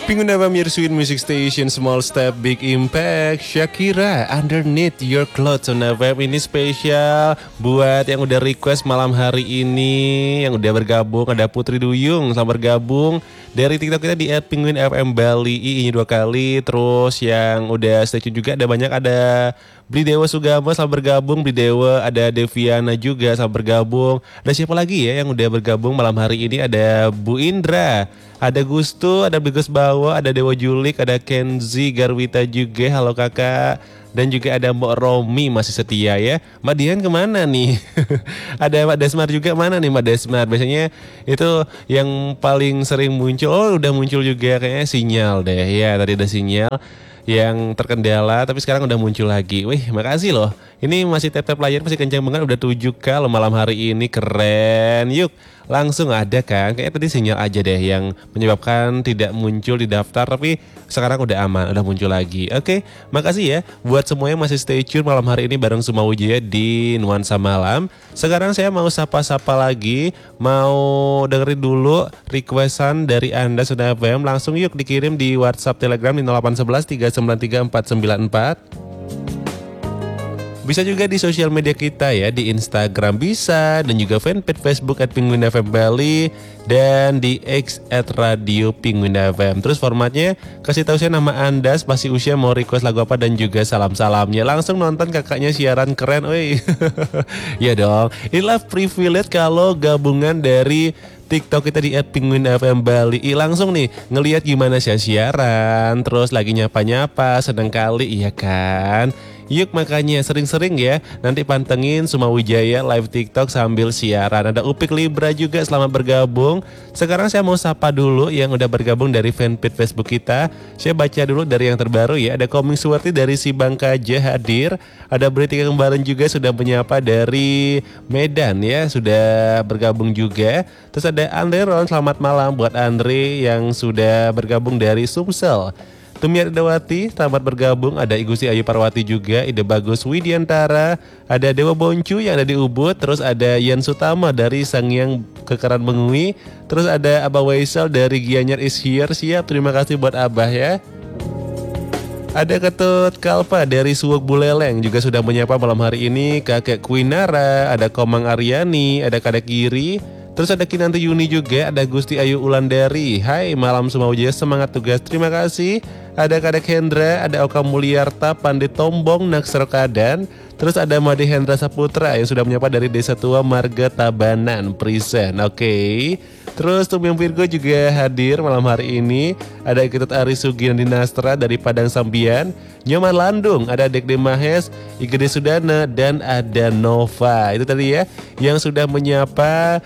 Penguin FM, your sweet music station, small step, big impact. Shakira, Underneath Your Clothes on FM. Ini spesial buat yang udah request malam hari ini, yang udah bergabung. Ada Putri Duyung, selamat bergabung. Dari TikTok kita di @penguinfmbali, ini 2 kali. Terus yang udah stay tune juga ada banyak, ada Bridewa Sugama, selamat bergabung. Bridewa, ada Deviana juga, selamat bergabung. Ada siapa lagi ya yang udah bergabung malam hari ini? Ada Bu Indra, ada Gusto, ada Bigus Bawa, ada Dewa Julik, ada Kenzi Garwita juga, halo kakak. Dan juga ada Mbak Romi masih setia ya. Mbak Dian kemana nih? Ada Mbak Desmar juga, mana nih Mbak Desmar? Biasanya itu yang paling sering muncul. Oh udah muncul juga kayaknya Sinyal deh. Ya tadi ada Sinyal yang terkendala, tapi sekarang udah muncul lagi. Wih, makasih loh. Ini masih tap-tap layar, masih kencang banget. Udah 7K loh malam hari ini, keren. Yuk, langsung ada kan. Kayaknya tadi Sinyal aja deh yang menyebabkan tidak muncul di daftar, tapi sekarang udah aman, udah muncul lagi. Oke, makasih ya buat semua yang masih stay tune malam hari ini bareng Suma Wijaya di Nuansa Malam. Sekarang saya mau sapa-sapa lagi, mau dengerin dulu requestan dari Anda sudah FM. Langsung yuk dikirim di WhatsApp Telegram di 0811 393 494. Bisa juga di sosial media kita ya, di Instagram bisa, dan juga fanpage Facebook @penguinfmbali dan di X @radio_penguin_fm. Terus formatnya kasih tahu saya nama Anda, spasi usia, mau request lagu apa, dan juga salam-salamnya. Langsung nonton kakaknya siaran keren, woi. Ya dong, inilah privilege kalau gabungan dari TikTok kita di @penguinfmbali. Langsung nih ngelihat gimana saya siaran, terus lagi nyapa-nyapa, seneng kali, iya kan? Yuk makanya sering-sering ya, nanti pantengin Suma Wijaya live TikTok sambil siaran. Ada Upik Libra juga, selamat bergabung. Sekarang saya mau sapa dulu yang udah bergabung dari fanpage Facebook kita. Saya baca dulu dari yang terbaru ya. Ada Koming Suwarti dari si Bangkaja hadir. Ada Berita Kembaran juga sudah menyapa dari Medan ya, sudah bergabung juga. Terus ada Andre Ron, selamat malam buat Andre yang sudah bergabung dari Sumsel. Tumiar Dewati, selamat bergabung. Ada Igusti Ayu Parwati juga, Ide Bagus Widiantara, ada Dewa Boncu yang ada di Ubud, terus ada Yan Sutama dari Sangyang Kekeran Mengui, terus ada Abah Waisal dari Gianyar is here. Siap, terima kasih buat Abah ya. Ada Ketut Kalpa dari Suwok Buleleng juga sudah menyapa malam hari ini. Kakek Kuinara, ada Komang Aryani, ada Kadek Giri. Terus ada Kinanti Yuni juga, ada Gusti Ayu Ulandari. Hai, malam Suma Wijaya, semangat tugas, terima kasih. Ada Kadek Hendra, ada Oka Mulyarta, Pandit Tombong, Naksar Kadan. Terus ada Made Hendra Saputra yang sudah menyapa dari Desa Tua Marga Tabanan, Prisen. Oke. Terus Tumyong Virgo juga hadir malam hari ini. Ada Iketut Ari Sugian Dinastra dari Padang Sambian, Nyoman Landung, ada Dekde Mahes, Igede Sudana, dan ada Nova. Itu tadi ya yang sudah menyapa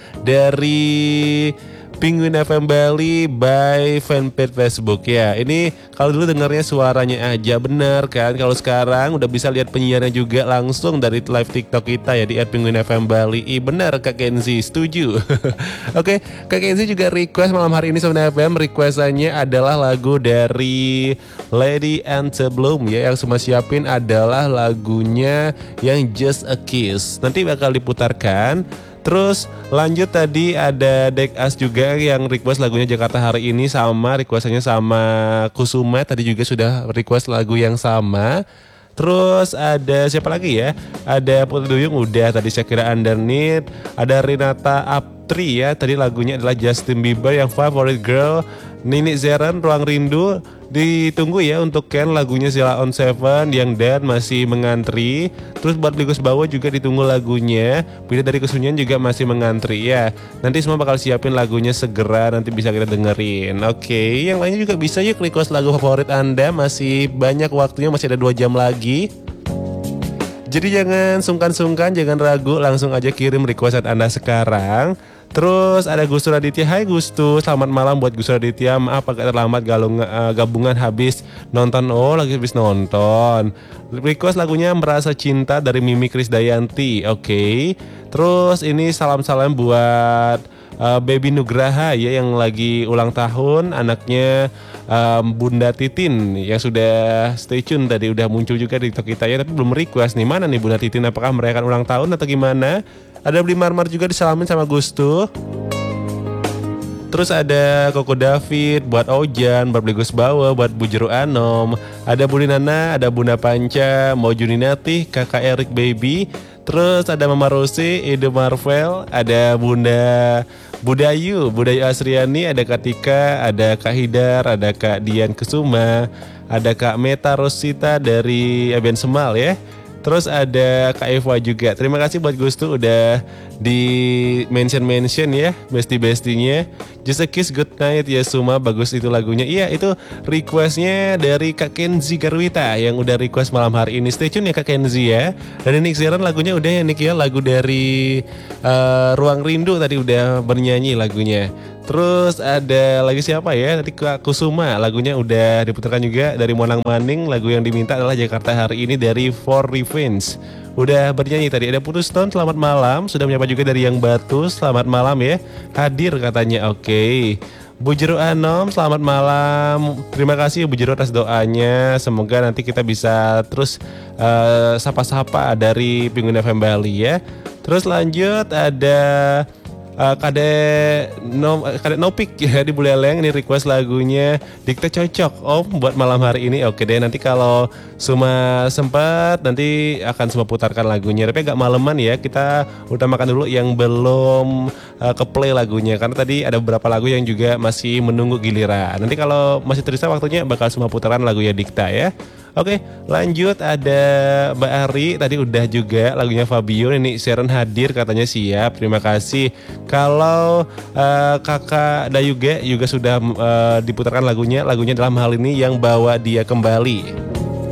dari Penguin FM Bali by fanpage Facebook ya. Ini kalau dulu dengarnya suaranya aja, bener kan? Kalau sekarang udah bisa lihat penyiarnya juga langsung dari live TikTok kita ya di @Penguin FM Bali. Bener Kak Kenzi, setuju. Oke, Kak Kenzi juga request malam hari ini Sound FM. Requestannya adalah lagu dari Lady Antebellum ya. Yang semua siapin adalah lagunya yang Just a Kiss. Nanti bakal diputarkan. Terus lanjut tadi ada Dek As juga yang request lagunya Jakarta Hari Ini, sama requestannya sama Kusuma. Tadi juga sudah request lagu yang sama. Terus ada siapa lagi ya? Ada Putri Duyung udah, tadi saya kira Underneath. Ada Renata Aptri ya, tadi lagunya adalah Justin Bieber yang Favorite Girl. Nini Zeran, Ruang Rindu. Ditunggu ya untuk Ken lagunya Sila on Seven, yang Dan masih mengantri. Terus buat Ligus Bawa juga ditunggu lagunya. Bila dari Kesunyian juga masih mengantri ya. Nanti semua bakal siapin lagunya segera, nanti bisa kita dengerin. Oke, yang lainnya juga bisa yuk request lagu favorit Anda. Masih banyak waktunya, masih ada 2 jam lagi. Jadi jangan sungkan-sungkan, jangan ragu, langsung aja kirim requestan Anda sekarang. Terus ada Gustu Raditya, hai Gustu, selamat malam buat Gustu Raditya. Maaf agak terlambat gabungan habis nonton. Oh lagi habis nonton. Request lagunya Merasa Cinta dari Mimi Krisdayanti. Oke. Terus ini salam-salam buat Baby Nugraha ya yang lagi ulang tahun, anaknya Bunda Titin yang sudah stay tune tadi, udah muncul juga di TikTok kita ya, tapi belum request nih. Mana nih Bunda Titin, apakah merayakan ulang tahun atau gimana? Ada Beli Marmar juga disalamin sama Gustu. Terus ada Koko David, buat Ojan, buat Bligus Bawa, buat Bujero Anom. Ada Budi Nana, ada Bunda Panca, Mau Juninati, Kakak Erik Baby. Terus ada Mama Rose, Edo Marvel, ada Budayu Asriani, ada Kak Tika, ada Kak Hidar, ada Kak Dian Kesuma, ada Kak Meta Rosita dari Aben Semal ya. Terus ada Kak Eva juga. Terima kasih buat Gustu udah di mention ya bestie-bestinya. Just a Kiss Good Night ya Suma, bagus itu lagunya. Iya, itu requestnya dari Kak Kenzi Garwita yang udah request malam hari ini. Stay tune ya Kak Kenzi ya. Dan Nick Ziran lagunya udah ya Nick ya, lagu dari Ruang Rindu tadi udah bernyanyi lagunya. Terus ada lagi siapa ya? Tadi Kak Kusuma, lagunya udah diputarkan juga dari Monang Maning. Lagu yang diminta adalah Jakarta Hari Ini dari For Revenge. Udah bernyanyi tadi. Ada Putus Stone, selamat malam. Sudah menyapa juga dari Yang Batu, selamat malam ya. Hadir katanya, oke. Bujero Anom, selamat malam. Terima kasih Bujero atas doanya. Semoga nanti kita bisa terus sapa-sapa dari Pengguna FM Bali ya. Terus lanjut ada Kadek Nopik ya di Buleleng, ini request lagunya Dikte Cocok Om buat malam hari ini. Oke deh, nanti kalau Suma sempat nanti akan Suma putarkan lagunya. Tapi agak maleman ya, kita utamakan dulu yang belum ke play lagunya, karena tadi ada beberapa lagu yang juga masih menunggu giliran. Nanti kalau masih tersisa waktunya bakal Suma putarkan lagunya Dikta ya. Oke, lanjut ada Mbak Ari, tadi udah juga lagunya Fabio. Ini Sharon hadir katanya siap, terima kasih. Kalau kakak Dayuge juga sudah diputarkan lagunya dalam hal ini Yang Bawa Dia Kembali.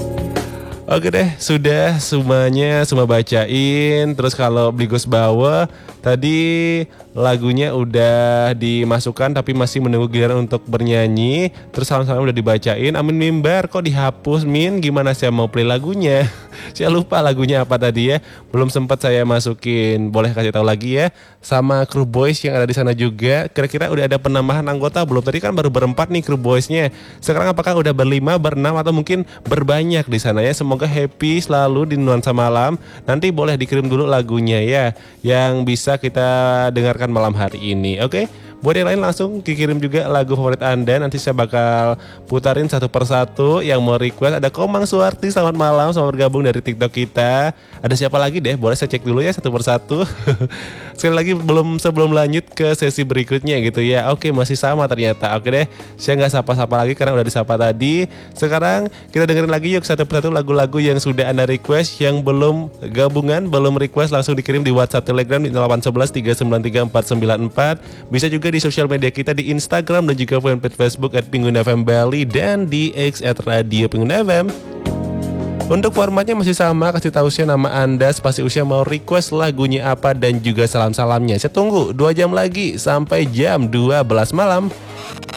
Oke deh, sudah semuanya Suma bacain. Terus kalau Bligus Bawa tadi lagunya udah dimasukkan tapi masih menunggu giliran untuk bernyanyi. Terus salam-salam udah dibacain. Amin Mimbar kok dihapus Min? Gimana saya mau play lagunya? Saya lupa lagunya apa tadi ya. Belum sempat saya masukin. Boleh kasih tahu lagi ya. Sama Crew Boys yang ada di sana juga. Kira-kira udah ada penambahan anggota belum? Tadi kan baru berempat nih Crew Boysnya. Sekarang apakah udah berlima, berenam atau mungkin berbanyak di sana ya? Semoga happy selalu di nuansa malam. Nanti boleh dikirim dulu lagunya ya, yang bisa kita dengarkan malam hari ini. Oke? Buat yang lain langsung dikirim juga lagu favorit Anda. Nanti saya bakal putarin satu persatu yang mau request. Ada Komang Suwarti, selamat malam, selamat bergabung dari TikTok kita. Ada siapa lagi deh? Boleh saya cek dulu ya satu persatu. Sekali lagi sebelum lanjut ke sesi berikutnya gitu ya. Oke, masih sama ternyata. Oke deh, saya nggak sapa-sapa lagi karena udah disapa tadi. Sekarang kita dengerin lagi yuk satu persatu lagu-lagu yang sudah Anda request. Yang belum gabungan, belum request, langsung dikirim di WhatsApp Telegram di 0811 393 494. Bisa juga di sosial media kita di Instagram dan juga fanpage Facebook @Pengguna FM Bali dan di X @Radio Pengguna FM. Untuk formatnya masih sama, kasih tahu usia, nama Anda, spasi usia, mau request lagunya apa dan juga salam-salamnya. Saya tunggu 2 jam lagi sampai jam 12 malam.